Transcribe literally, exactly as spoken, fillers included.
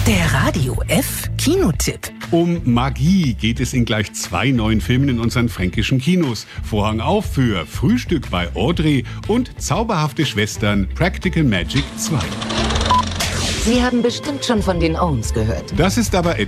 Der Radio F Kinotipp. Um Magie geht es in gleich zwei neuen Filmen in unseren fränkischen Kinos. Vorhang auf für Frühstück bei Audrey und zauberhafte Schwestern Practical Magic zwei. Sie haben bestimmt schon von den Owens gehört. Das ist aber